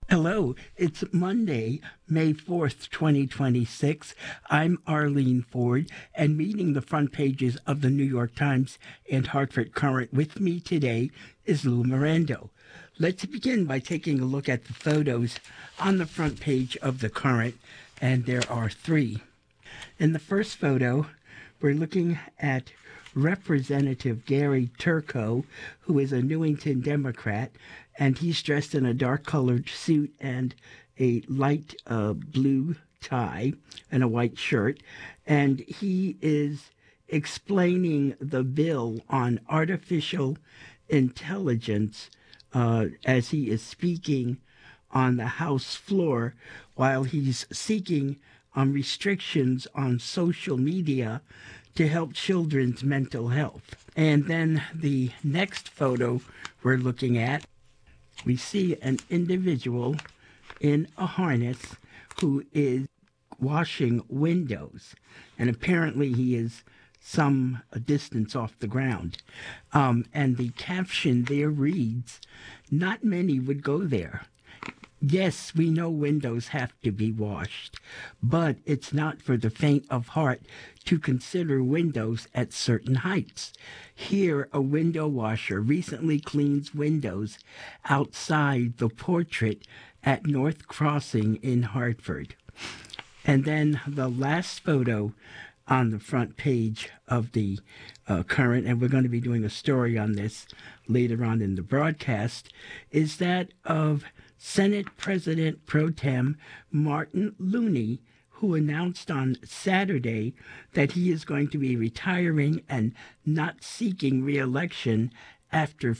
Hello, it's Monday, May 4th, 2026. I'm Arlene Ford, and reading the front pages of the New York Times and Hartford Courant with me today is Lou Mirando. Let's begin by taking a look at the photos on the front page of the Courant, and there are three. In the first photo, we're looking at Representative Gary Turco, who is a Newington Democrat, and he's dressed in a dark-colored suit and a light blue tie and a white shirt, and he is explaining the bill on artificial intelligence as he is speaking on the House floor while he's seeking restrictions on social media to help children's mental health. And then the next photo we're looking at, we see an individual in a harness who is washing windows, and apparently he is some distance off the ground. And the caption there reads, "Not many would go there. Yes, we know windows have to be washed, but it's not for the faint of heart to consider windows at certain heights. Here, a window washer recently cleans windows outside the Portrait at North Crossing in Hartford." And then the last photo on the front page of the Courant, and we're going to be doing a story on this later on in the broadcast, is that of Senate President Pro Tem Martin Looney, who announced on Saturday that he is going to be retiring and not seeking re-election after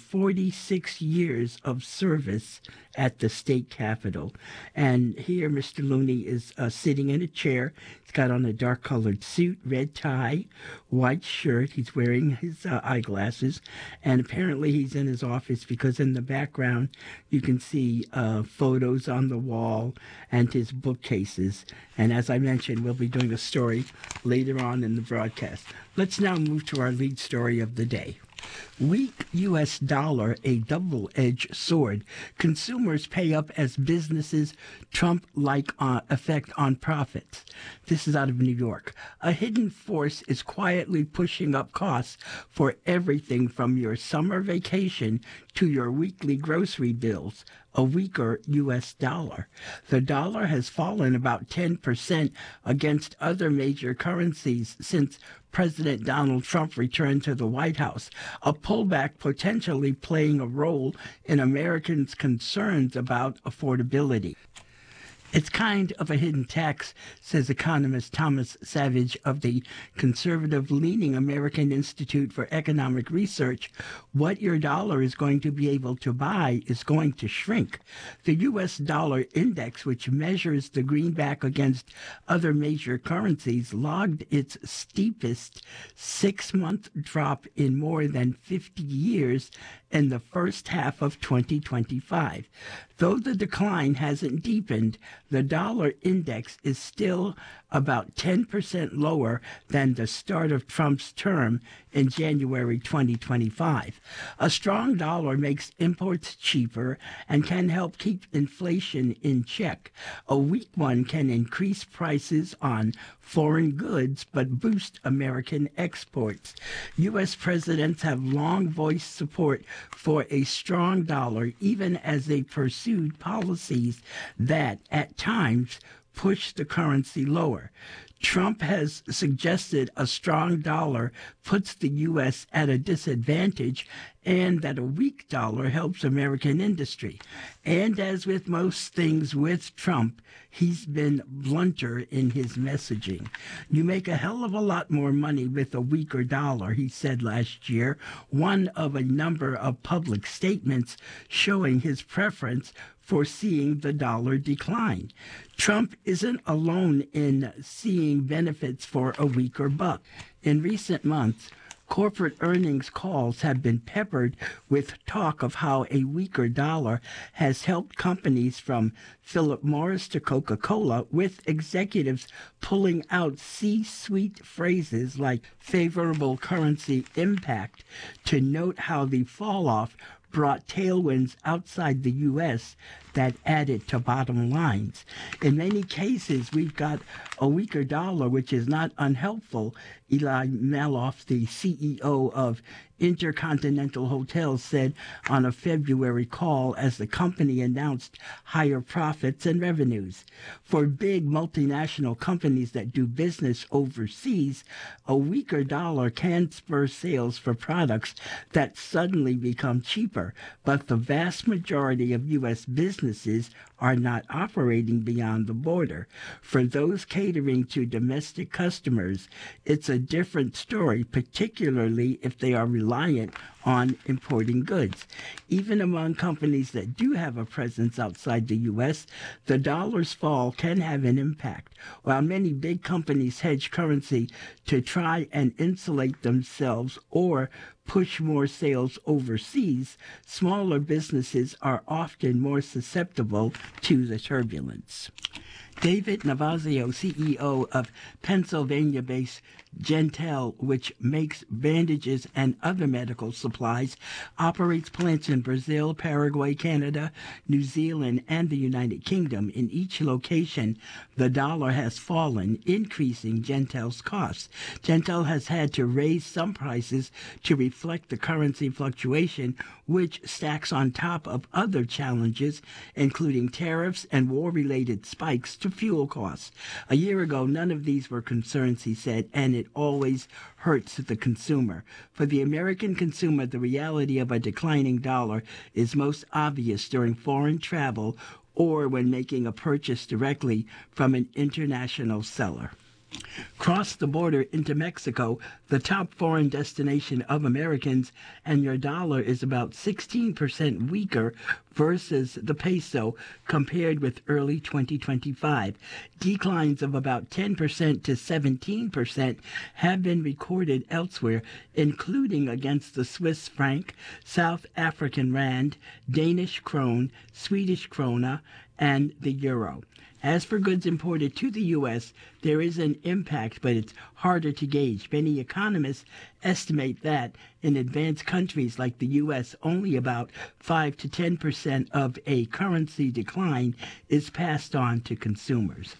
46 years of service at the state capitol. And here Mr. Looney is sitting in a chair. He's got on a dark-colored suit, red tie, white shirt. He's wearing his eyeglasses, and apparently he's in his office because in the background you can see photos on the wall and his bookcases. And as I mentioned, we'll be doing a story later on in the broadcast. Let's now move to our lead story of the day. Weak U.S. dollar, a double-edged sword. Consumers pay up as businesses Trump-like effect on profits. This is out of New York. A hidden force is quietly pushing up costs for everything from your summer vacation to your weekly grocery bills. A weaker U.S. dollar. The dollar has fallen about 10% against other major currencies since President Donald Trump returned to the White House, a pullback potentially playing a role in Americans' concerns about affordability. It's kind of a hidden tax, says economist Thomas Savage of the conservative-leaning American Institute for Economic Research. What your dollar is going to be able to buy is going to shrink. The U.S. dollar index, which measures the greenback against other major currencies, logged its steepest six-month drop in more than 50 years in the first half of 2025. Though the decline hasn't deepened, the dollar index is still about 10% lower than the start of Trump's term in January 2025. A strong dollar makes imports cheaper and can help keep inflation in check. A weak one can increase prices on foreign goods but boost American exports. U.S. presidents have long voiced support for a strong dollar, even as they pursued policies that, at times, push the currency lower. Trump has suggested a strong dollar puts the U.S. at a disadvantage and that a weak dollar helps American industry. And as with most things with Trump, he's been blunter in his messaging. You make a hell of a lot more money with a weaker dollar, he said last year, one of a number of public statements showing his preference for seeing the dollar decline. Trump isn't alone in seeing benefits for a weaker buck. In recent months, corporate earnings calls have been peppered with talk of how a weaker dollar has helped companies from Philip Morris to Coca-Cola, with executives pulling out C-suite phrases like favorable currency impact to note how the fall-off brought tailwinds outside the U.S. that added to bottom lines. In many cases, we've got a weaker dollar, which is not unhelpful. Eli Maloff, the CEO of Intercontinental Hotels, said on a February call as the company announced higher profits and revenues. For big multinational companies that do business overseas, a weaker dollar can spur sales for products that suddenly become cheaper, but the vast majority of U.S. businesses are not operating beyond the border. For those catering to domestic customers, it's a different story, particularly if they are reliant on importing goods. Even among companies that do have a presence outside the U.S., the dollar's fall can have an impact. While many big companies hedge currency to try and insulate themselves or push more sales overseas, smaller businesses are often more susceptible to the turbulence. David Navazio, CEO of Pennsylvania-based Gentel, which makes bandages and other medical supplies, operates plants in Brazil, Paraguay, Canada, New Zealand, and the United Kingdom. In each location, the dollar has fallen, increasing Gentel's costs. Gentel has had to raise some prices to reflect the currency fluctuation, which stacks on top of other challenges, including tariffs and war-related spikes to fuel costs. A year ago, none of these were concerns, he said, and it always hurts the consumer. For the American consumer, the reality of a declining dollar is most obvious during foreign travel or when making a purchase directly from an international seller. Cross the border into Mexico, the top foreign destination of Americans, and your dollar is about 16% weaker versus the peso compared with early 2025. Declines of about 10% to 17% have been recorded elsewhere, including against the Swiss franc, South African rand, Danish krone, Swedish krona, and the euro. As for goods imported to the U.S., there is an impact, but it's harder to gauge. Many economists estimate that in advanced countries like the U.S., only about 5 to 10% of a currency decline is passed on to consumers.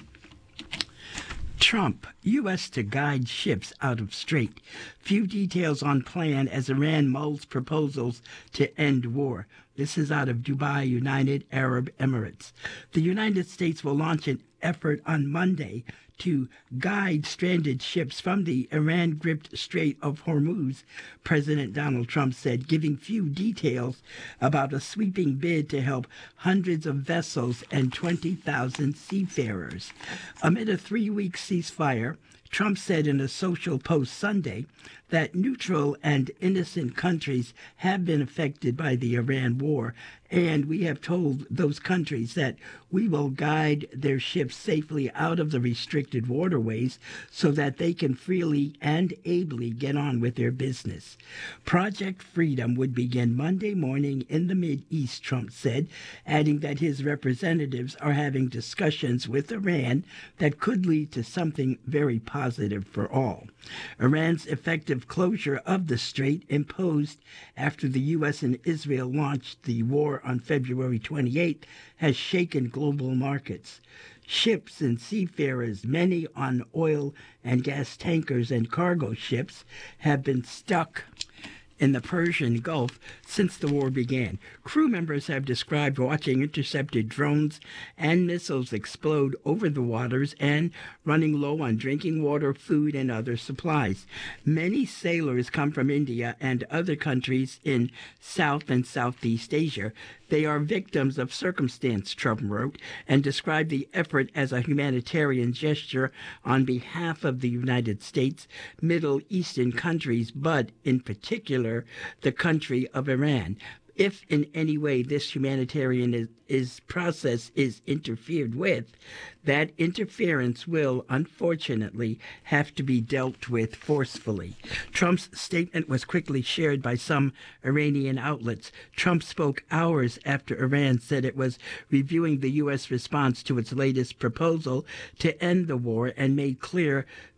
Trump, U.S. to guide ships out of strait. Few details on plan as Iran mulls proposals to end war. This is out of Dubai, United Arab Emirates. The United States will launch an effort on Monday to guide stranded ships from the Iran-gripped Strait of Hormuz, President Donald Trump said, giving few details about a sweeping bid to help hundreds of vessels and 20,000 seafarers. Amid a 3-week ceasefire, Trump said in a social post Sunday that neutral and innocent countries have been affected by the Iran war, and we have told those countries that we will guide their ships safely out of the restricted waterways so that they can freely and ably get on with their business. Project Freedom would begin Monday morning in the Mideast, Trump said, adding that his representatives are having discussions with Iran that could lead to something very positive for all. Iran's effective closure of the strait, imposed after the U.S. and Israel launched the war on February 28th, has shaken global markets. Ships and seafarers, many on oil and gas tankers and cargo ships, have been stuck in the Persian Gulf since the war began. Crew members have described watching intercepted drones and missiles explode over the waters and running low on drinking water, food, and other supplies. Many sailors come from India and other countries in South and Southeast Asia. They are victims of circumstance, Trump wrote, and described the effort as a humanitarian gesture on behalf of the United States, Middle Eastern countries, but in particular the country of Iran. If in any way this humanitarian process is interfered with, that interference will, unfortunately, have to be dealt with forcefully. Trump's statement was quickly shared by some Iranian outlets. Trump spoke hours after Iran said it was reviewing the U.S. response to its latest proposal to end the war and made clear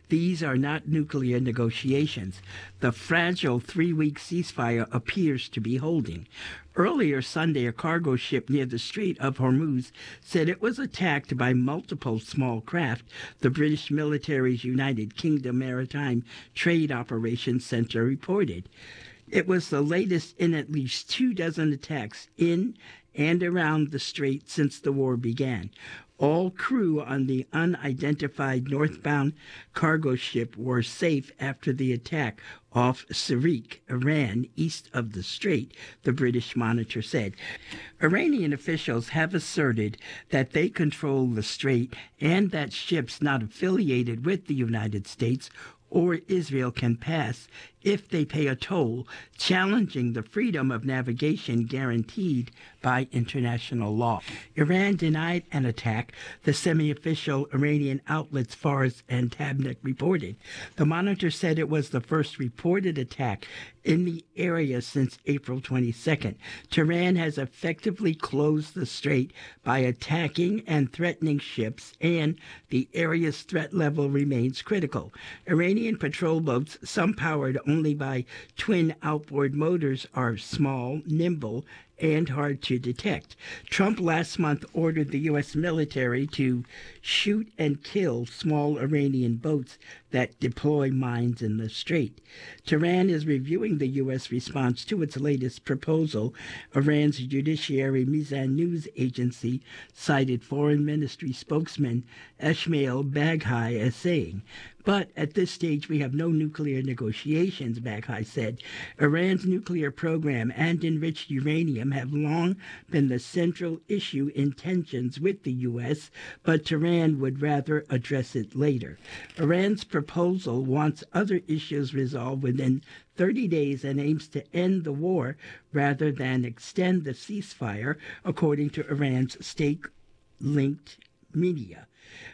These are not nuclear negotiations. The fragile 3-week ceasefire appears to be holding. Earlier Sunday, a cargo ship near the Strait of Hormuz said it was attacked by multiple small craft, the British military's United Kingdom Maritime Trade Operations Centre reported. It was the latest in at least 24 attacks in and around the strait since the war began. All crew on the unidentified northbound cargo ship were safe after the attack off Sirik, Iran, east of the strait, the British Monitor said. Iranian officials have asserted that they control the strait and that ships not affiliated with the United States or Israel can pass if they pay a toll, challenging the freedom of navigation guaranteed by international law. Iran denied an attack, the semi-official Iranian outlets Fars and Tabnik reported. The Monitor said it was the first reported attack in the area since April 22nd. Tehran has effectively closed the strait by attacking and threatening ships, and the area's threat level remains critical. Iranian patrol boats, some powered only by twin outboard motors, are small, nimble, and hard to detect. Trump last month ordered the U.S. military to shoot and kill small Iranian boats that deploy mines in the strait. Tehran is reviewing the U.S. response to its latest proposal. Iran's judiciary Mizan news agency cited Foreign Ministry spokesman Esmail Baghai as saying, "But at this stage, we have no nuclear negotiations," Baghai said. Iran's nuclear program and enriched uranium have long been the central issue in tensions with the U.S., but Tehran would rather address it later. Iran's proposal wants other issues resolved within 30 days and aims to end the war rather than extend the ceasefire, according to Iran's state-linked media.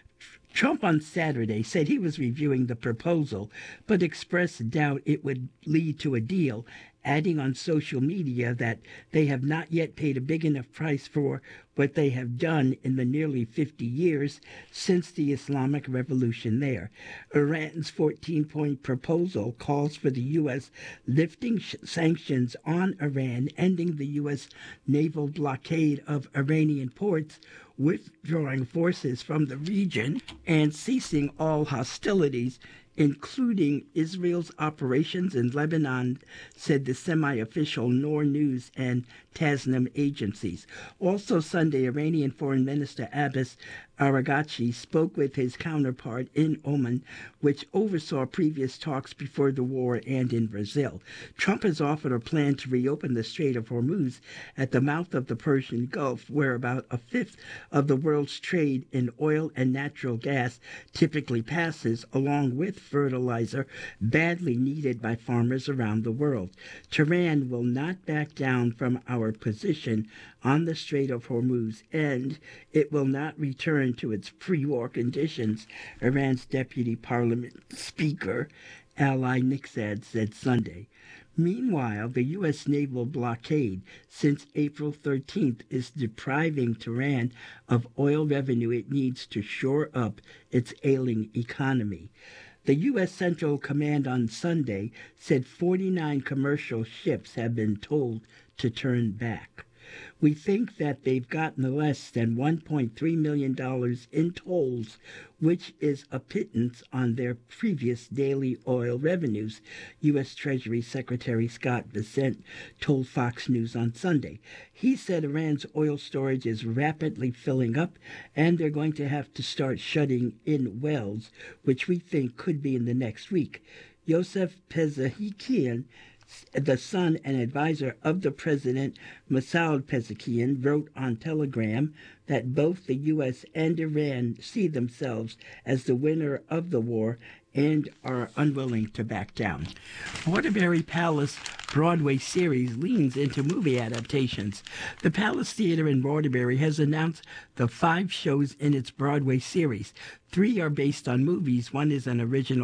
Trump on Saturday said he was reviewing the proposal, but expressed doubt it would lead to a deal, adding on social media that they have not yet paid a big enough price for what they have done in the nearly 50 years since the Islamic Revolution there. Iran's 14-point proposal calls for the U.S. lifting sanctions on Iran, ending the U.S. naval blockade of Iranian ports, withdrawing forces from the region, and ceasing all hostilities, including Israel's operations in Lebanon, said the semi-official Noor News and Tasnim agencies. Also Sunday, Iranian Foreign Minister Abbas Araghchi spoke with his counterpart in Oman, which oversaw previous talks before the war, and in Brazil. Trump has offered a plan to reopen the Strait of Hormuz at the mouth of the Persian Gulf, where about a fifth of the world's trade in oil and natural gas typically passes, along with fertilizer badly needed by farmers around the world. Tehran will not back down from our position on the Strait of Hormuz, and it will not return to its pre-war conditions, Iran's deputy parliament speaker, Ali Niksad, said Sunday. Meanwhile, the U.S. naval blockade since April 13th is depriving Tehran of oil revenue it needs to shore up its ailing economy. The U.S. Central Command on Sunday said 49 commercial ships have been told to turn back. We think that they've gotten less than $1.3 million in tolls, which is a pittance on their previous daily oil revenues, U.S. Treasury Secretary Scott Bessent told Fox News on Sunday. He said Iran's oil storage is rapidly filling up, and they're going to have to start shutting in wells, which we think could be in the next week. Yosef Pezekian, the son and advisor of the president, Masoud Pezeshkian, wrote on Telegram that both the U.S. and Iran see themselves as the winner of the war and are unwilling to back down. Waterbury Palace Broadway series leans into movie adaptations. The Palace Theater in Waterbury has announced the 5 shows in its Broadway series. 3 are based on movies. One is an original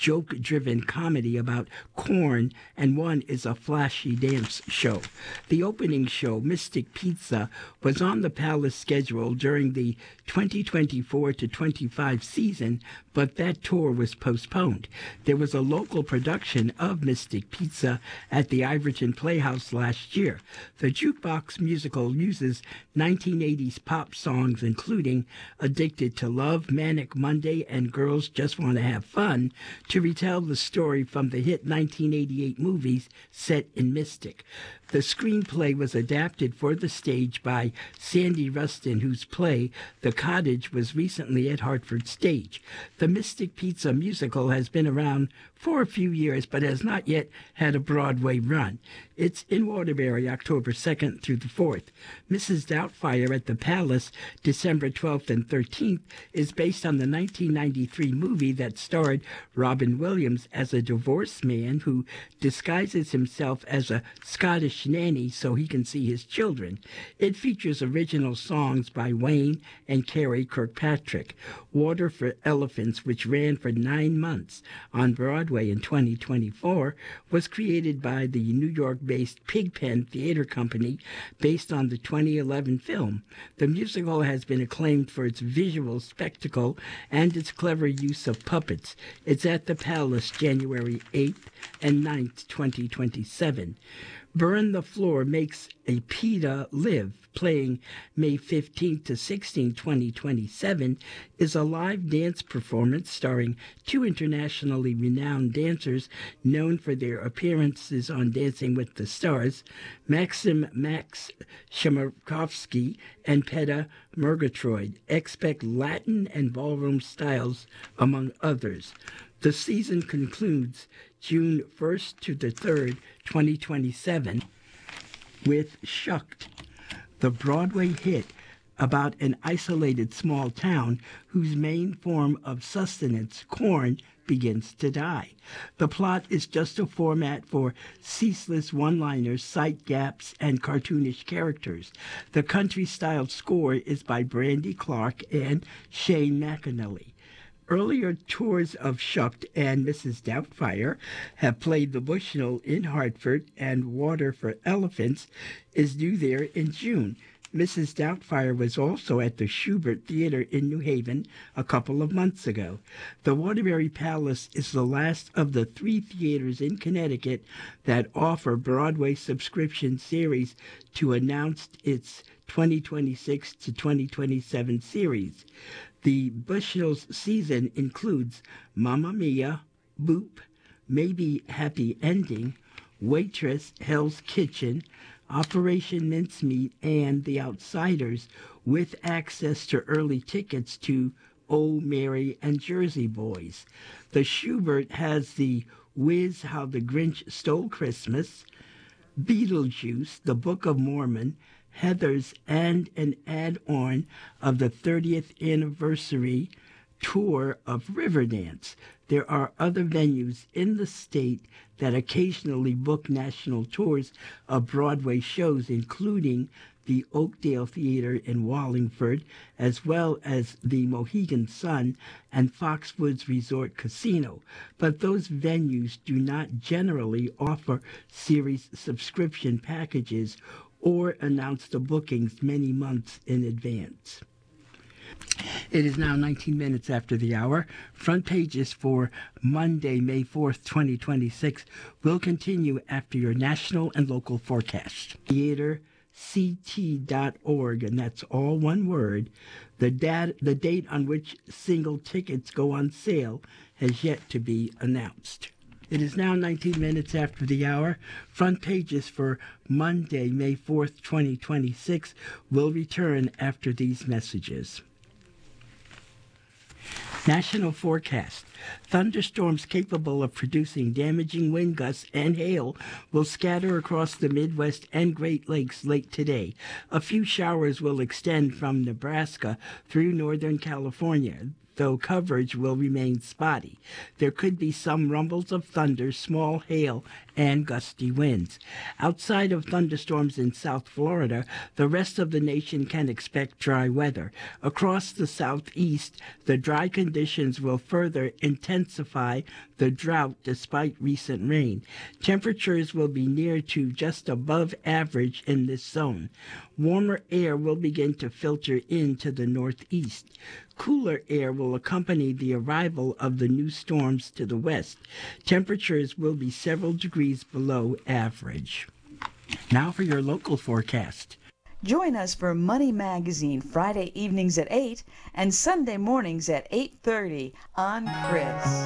joke-driven comedy about corn, and one is a flashy dance show. The opening show, Mystic Pizza, was on the Palace schedule during the 2024 to 25 season, but that tour was postponed. There was a local production of Mystic Pizza at the Iverton Playhouse last year. The jukebox musical uses 1980s pop songs, including Addicted to Love, Manic Monday, and Girls Just Want to Have Fun, to retell the story from the hit 1988 movies set in Mystic. The screenplay was adapted for the stage by Sandy Rustin, whose play, The Cottage, was recently at Hartford Stage. The Mystic Pizza musical has been around for a few years, but has not yet had a Broadway run. It's in Waterbury, October 2nd through the 4th. Mrs. Doubtfire at the Palace, December 12th and 13th, is based on the 1993 movie that starred Robin Williams as a divorced man who disguises himself as a Scottish nanny so he can see his children. It features original songs by Wayne and Carrie Kirkpatrick. Water for Elephants, which ran for 9 months on Broadway in 2024, was created by the New York-based Pigpen Theater Company based on the 2011 film. The musical has been acclaimed for its visual spectacle and its clever use of puppets. It's at the Palace January 8th and 9th, 2027. Burn the Floor Makes a PETA Live, playing May 15th to 16th, 2027, is a live dance performance starring 2 internationally renowned dancers known for their appearances on Dancing with the Stars, Maxim Max Shemakovsky and Peta Murgatroyd. Expect Latin and ballroom styles, among others. The season concludes June 1st to the 3rd, 2027, with Shucked, the Broadway hit about an isolated small town whose main form of sustenance, corn, begins to die. The plot is just a format for ceaseless one-liners, sight gaps, and cartoonish characters. The country-styled score is by Brandy Clark and Shane McAnally. Earlier tours of Shucked and Mrs. Doubtfire have played the Bushnell in Hartford, and Water for Elephants is due there in June. Mrs. Doubtfire was also at the Schubert Theater in New Haven a couple of months ago. The Waterbury Palace is the last of the 3 theaters in Connecticut that offer Broadway subscription series to announce its 2026 to 2027 series. The Bushnell's season includes Mamma Mia, Boop, Maybe Happy Ending, Waitress, Hell's Kitchen, Operation Mincemeat, and The Outsiders, with access to early tickets to Oh, Mary and Jersey Boys. The Schubert has the Wiz, How the Grinch Stole Christmas, Beetlejuice, The Book of Mormon, Heathers, and an add-on of the 30th anniversary tour of Riverdance. There are other venues in the state that occasionally book national tours of Broadway shows, including the Oakdale Theater in Wallingford, as well as the Mohegan Sun and Foxwoods Resort Casino. But those venues do not generally offer series subscription packages or announce the bookings many months in advance. It is now 19 minutes after the hour. Front pages for Monday, May 4th, 2026 will continue after your national and local forecast. TheaterCT.org, and that's all one word. The date on which single tickets go on sale has yet to be announced. It is now 19 minutes after the hour. Front pages for Monday, May 4th, 2026 will return after these messages. National forecast. Thunderstorms capable of producing damaging wind gusts and hail will scatter across the Midwest and Great Lakes late today. A few showers will extend from Nebraska through northern California. though coverage will remain spotty. There could be some rumbles of thunder, small hail, and gusty winds. Outside of thunderstorms in South Florida, the rest of the nation can expect dry weather. Across the southeast, the dry conditions will further intensify the drought despite recent rain. Temperatures will be near to just above average in this zone. Warmer air will begin to filter into the northeast. Cooler air will accompany the arrival of the new storms to the west. Temperatures will be several degrees below average. Now for your local forecast. Join us for Money Magazine Friday evenings at 8 and Sunday mornings at 8:30 on Chris.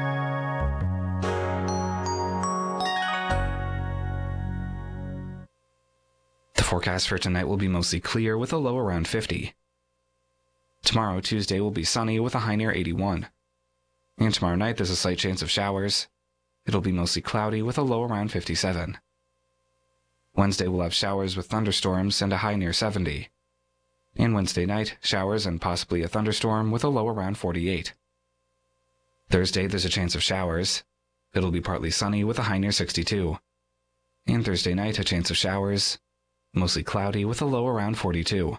The forecast for tonight will be mostly clear with a low around 50. Tomorrow, Tuesday, will be sunny with a high near 81. And tomorrow night, there's a slight chance of showers. It'll be mostly cloudy with a low around 57. Wednesday, we'll have showers with thunderstorms and a high near 70. And Wednesday night, showers and possibly a thunderstorm with a low around 48. Thursday, there's a chance of showers. It'll be partly sunny with a high near 62. And Thursday night, a chance of showers. Mostly cloudy with a low around 42.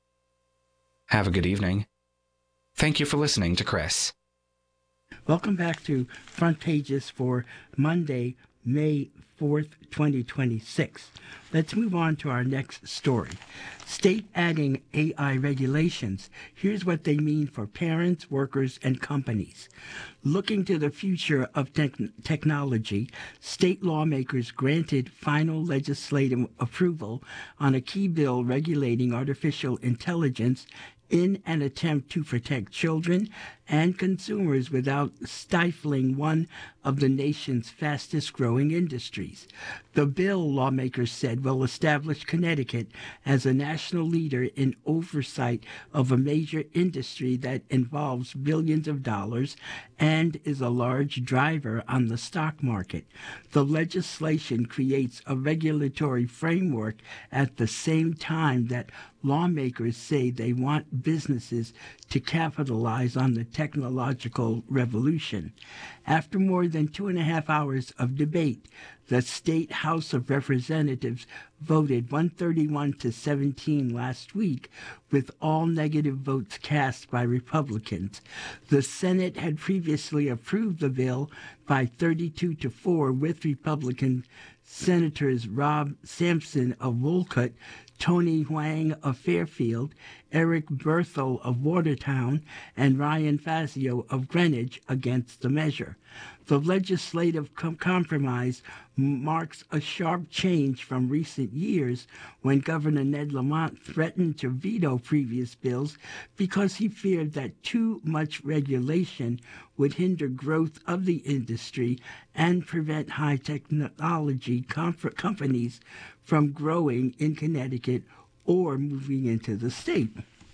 Have a good evening. Thank you for listening to Chris. Welcome back to Front Pages for Monday, May 4th, 2026. Let's move on to our next story. State adding AI regulations. Here's what they mean for parents, workers, and companies. Looking to the future of technology, state lawmakers granted final legislative approval on a key bill regulating artificial intelligence in an attempt to protect children and consumers without stifling one of the nation's fastest-growing industries. The bill, lawmakers said, will establish Connecticut as a national leader in oversight of a major industry that involves billions of dollars and is a large driver on the stock market. The legislation creates a regulatory framework at the same time that lawmakers say they want businesses to capitalize on the technological revolution. After more than 2.5 hours of debate, the State House of Representatives voted 131 to 17 last week, with all negative votes cast by Republicans. The Senate had previously approved the bill by 32 to 4, with Republican Senators Rob Sampson of Wolcott, Tony Hwang of Fairfield, Eric Berthel of Watertown, and Ryan Fazio of Greenwich against the measure. The legislative compromise marks a sharp change from recent years when Governor Ned Lamont threatened to veto previous bills because he feared that too much regulation would hinder growth of the industry and prevent high technology companies from growing in Connecticut or moving into the state.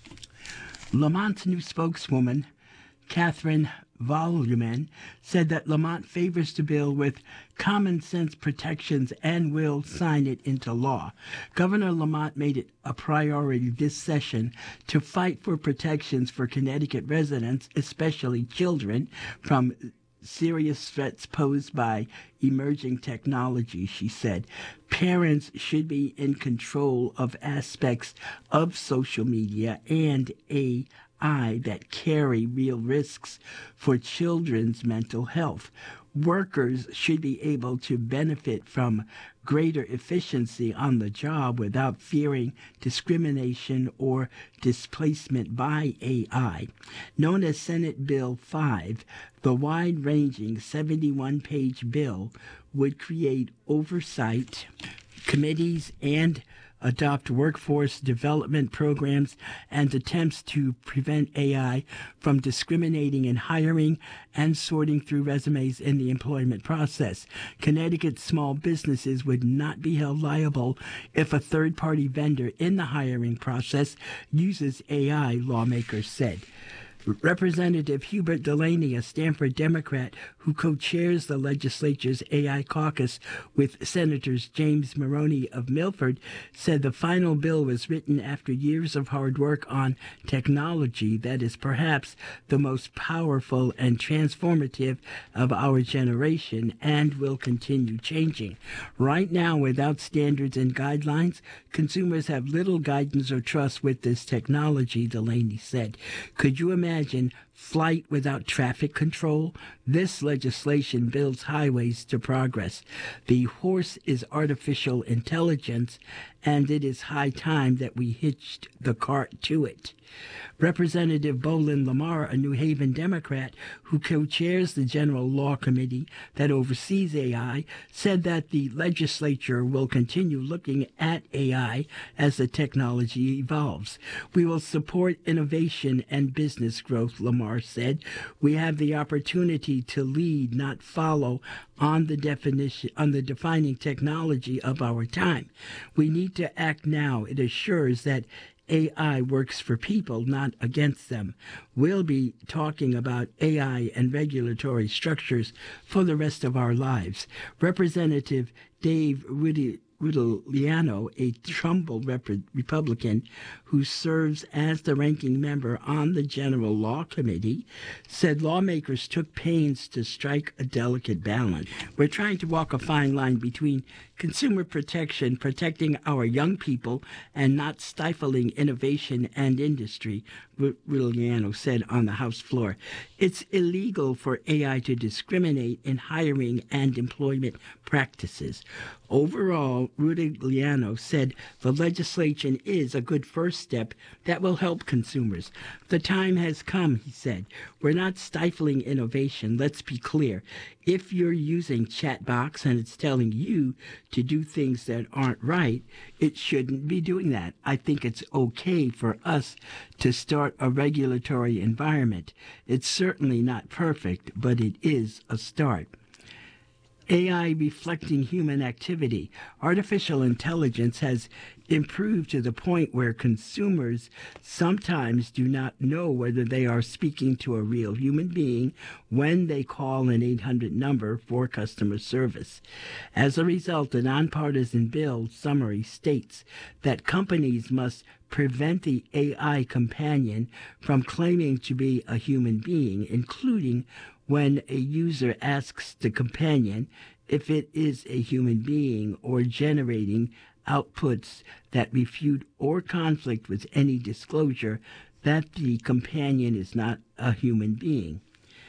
Lamont's new spokeswoman, Catherine Volumen, said that Lamont favors the bill with common sense protections and will sign it into law. Governor Lamont made it a priority this session to fight for protections for Connecticut residents, especially children, from serious threats posed by emerging technology, she said. Parents should be in control of aspects of social media and AI that carry real risks for children's mental health. Workers should be able to benefit from greater efficiency on the job without fearing discrimination or displacement by AI. Known as Senate Bill 5, the wide-ranging 71-page bill would create oversight committees and adopt workforce development programs and attempts to prevent AI from discriminating in hiring and sorting through resumes in the employment process. Connecticut's small businesses would not be held liable if a third-party vendor in the hiring process uses AI, lawmakers said. Representative Hubert Delaney, a Stanford Democrat who co-chairs the legislature's AI caucus with Senators James Maroney of Milford, said the final bill was written after years of hard work on technology that is perhaps the most powerful and transformative of our generation and will continue changing. Right now, without standards and guidelines, consumers have little guidance or trust with this technology, Delaney said. Could you imagine flight without traffic control? This legislation builds highways to progress. The horse is artificial intelligence, and it is high time that we hitched the cart to it. Representative Bolin Lamar, a New Haven Democrat who co-chairs the General Law Committee that oversees AI, said that the legislature will continue looking at AI as the technology evolves. We will support innovation and business growth, Lamar said. We have the opportunity to lead, not follow, on the defining technology of our time. We need to act now. It assures that AI works for people, not against them. We'll be talking about AI and regulatory structures for the rest of our lives. Representative Dave Rudigliano, a Trumbull Republican who serves as the ranking member on the General Law Committee, said lawmakers took pains to strike a delicate balance. We're trying to walk a fine line between consumer protection, protecting our young people, and not stifling innovation and industry, Rudigliano said on the House floor. It's illegal for AI to discriminate in hiring and employment practices. Overall, Rudigliano said the legislation is a good first step that will help consumers. The time has come, he said. We're not stifling innovation. Let's be clear. If you're using Chatbox and it's telling you to do things that aren't right, it shouldn't be doing that. I think it's okay for us to start a regulatory environment. It's certainly not perfect, but it is a start. AI reflecting human activity. Artificial intelligence has improved to the point where consumers sometimes do not know whether they are speaking to a real human being when they call an 800 number for customer service. As a result, a nonpartisan bill summary states that companies must prevent the AI companion from claiming to be a human being, including when a user asks the companion if it is a human being, or generating outputs that refute or conflict with any disclosure that the companion is not a human being.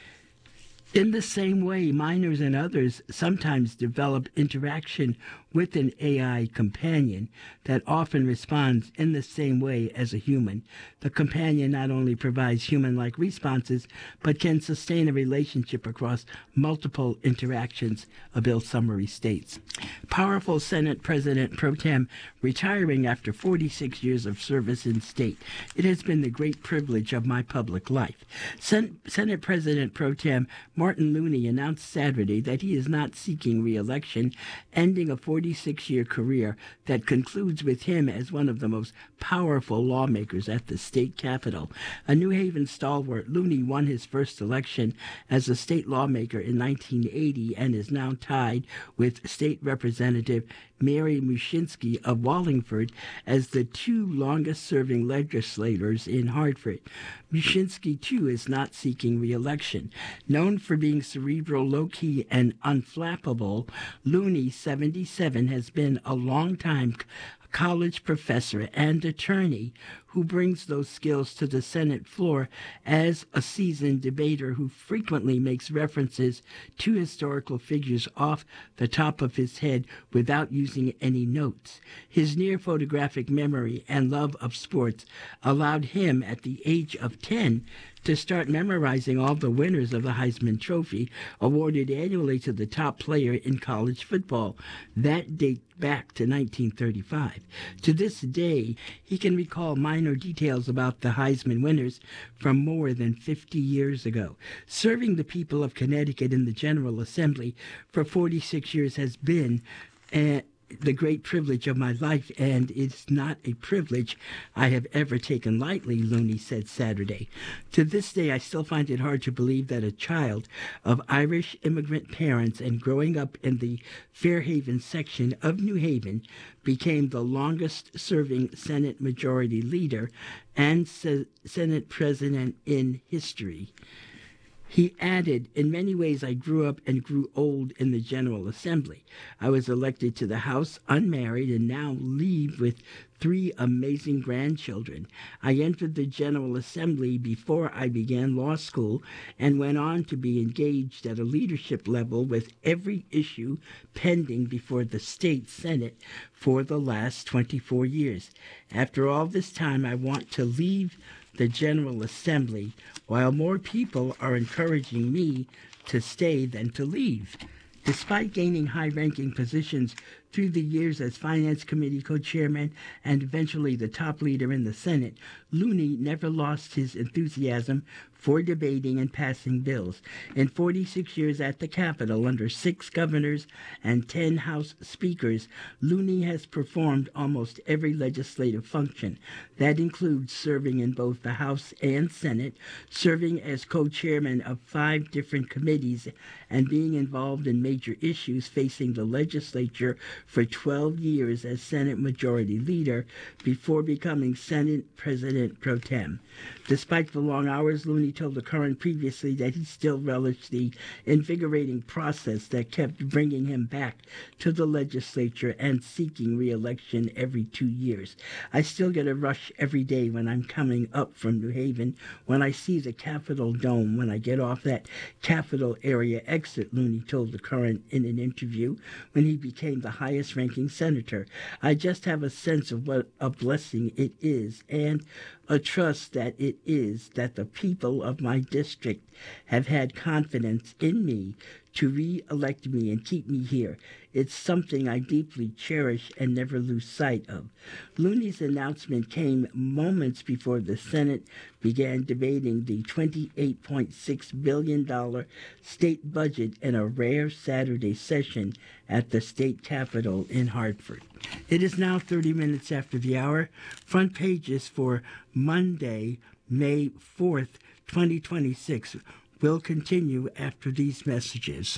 In the same way, minors and others sometimes develop interaction with an AI companion that often responds in the same way as a human. The companion not only provides human-like responses, but can sustain a relationship across multiple interactions, a bill summary states. Powerful Senate President Pro Tem retiring after 46 years of service in state. It has been the great privilege of my public life. Senate President Pro Tem Martin Looney announced Saturday that he is not seeking re-election, ending a 46-year career that concludes with him as one of the most powerful lawmakers at the state capitol. A New Haven stalwart, Looney won his first election as a state lawmaker in 1980 and is now tied with State Representative Mary Mushinski of Wallingford as the two longest-serving legislators in Hartford. Mushinski, too, is not seeking re-election. Known for being cerebral, low-key, and unflappable, Looney, 77, has been a long-time college professor and attorney who brings those skills to the Senate floor as a seasoned debater who frequently makes references to historical figures off the top of his head without using any notes. His near photographic memory and love of sports allowed him at the age of 10 to start memorizing all the winners of the Heisman Trophy, awarded annually to the top player in college football. That dates back to 1935. To this day, he can recall minor details about the Heisman winners from more than 50 years ago. Serving the people of Connecticut in the General Assembly for 46 years has been the great privilege of my life, and it's not a privilege I have ever taken lightly, Looney said Saturday. To this day, I still find it hard to believe that a child of Irish immigrant parents and growing up in the Fairhaven section of New Haven became the longest-serving Senate Majority Leader and Senate President in history. He added, in many ways, I grew up and grew old in the General Assembly. I was elected to the House unmarried and now leave with 3 amazing grandchildren. I entered the General Assembly before I began law school and went on to be engaged at a leadership level with every issue pending before the state Senate for the last 24 years. After all this time, I want to leave the General Assembly, while more people are encouraging me to stay than to leave. Despite gaining high-ranking positions through the years as Finance Committee co-chairman and eventually the top leader in the Senate, Looney never lost his enthusiasm for debating and passing bills. In 46 years at the Capitol, under 6 governors and 10 House speakers, Looney has performed almost every legislative function. That includes serving in both the House and Senate, serving as co-chairman of 5 different committees, and being involved in major issues facing the legislature for 12 years as Senate Majority Leader before becoming Senate President pro tem. Despite the long hours, Looney told The Current previously that he still relished the invigorating process that kept bringing him back to the legislature and seeking re-election every 2 years. I still get a rush every day when I'm coming up from New Haven, when I see the Capitol Dome, when I get off that Capitol area exit, Looney told The Current in an interview when he became the highest-ranking senator. I just have a sense of what a blessing it is and a trust that it is that the people of my district have had confidence in me to re-elect me and keep me here. It's something I deeply cherish and never lose sight of. Looney's announcement came moments before the Senate began debating the $28.6 billion state budget in a rare Saturday session at the state capitol in Hartford. It is now 30 minutes after the hour. Front pages for Monday, May 4th, 2026 will continue after these messages.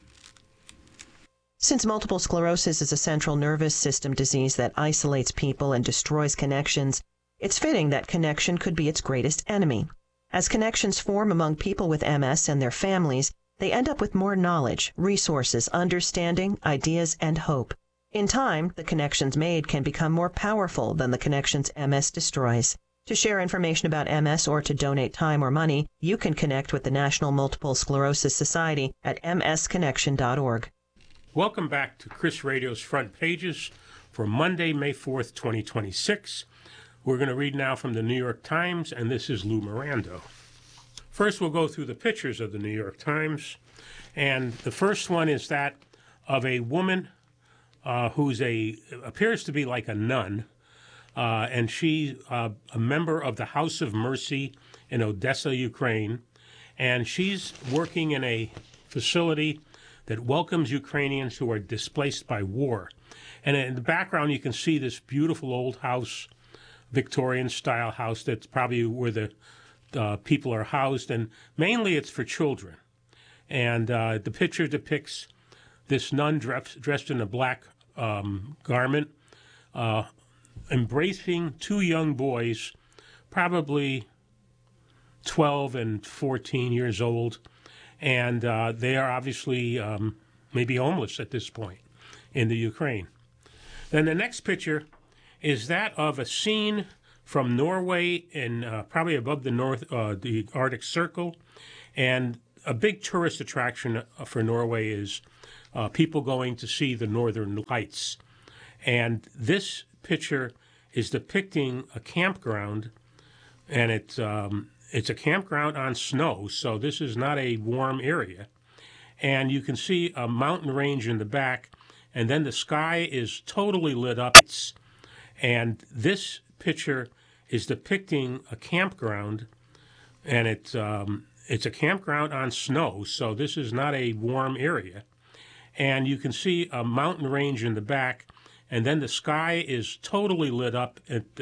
Since multiple sclerosis is a central nervous system disease that isolates people and destroys connections, it's fitting that connection could be its greatest enemy. As connections form among people with MS and their families, they end up with more knowledge, resources, understanding, ideas, and hope. In time, the connections made can become more powerful than the connections MS destroys. To share information about MS or to donate time or money, you can connect with the National Multiple Sclerosis Society at msconnection.org. Welcome back to Chris Radio's Front Pages for Monday, May 4th, 2026. We're going to read now from the New York Times, and this is Lou Mirando. First, we'll go through the pictures of the New York Times, and the first one is that of a woman who's appears to be like a nun, and she's a member of the House of Mercy in Odessa, Ukraine, and she's working in a facility that welcomes Ukrainians who are displaced by war. And in the background, you can see this beautiful old house, Victorian-style house. That's probably where the people are housed, and mainly it's for children. And the picture depicts this nun dressed in a black garment, embracing 2 young boys, probably 12 and 14 years old, and they are obviously maybe homeless at this point in the Ukraine. Then the next picture is that of a scene from Norway, in probably above the Arctic Circle, and a big tourist attraction for Norway is people going to see the Northern Lights. And this picture is depicting a campground, and it's a campground on snow, so this is not a warm area. And you can see a mountain range in the back, and then the sky is totally lit up. And this picture is depicting a campground, and it's a campground on snow, so this is not a warm area. And you can see a mountain range in the back, and then the sky is totally lit up at